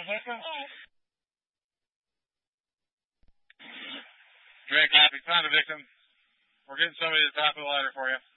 victim? Drake, copy. Found a victim. We're getting somebody to the top of the ladder for you.